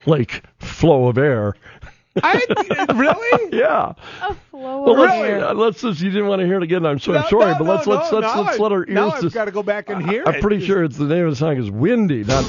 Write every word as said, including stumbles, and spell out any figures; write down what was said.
like flow of air. I really? Yeah. A flow Well, of let's, air. uh, let's just, you didn't want to hear it again. I'm, so, I'm No, sorry, no, but let's no, let's no, let's now let's I- let our ears. Now I've just, got to go back and hear I'm it. pretty sure it's the name of the song is Windy, not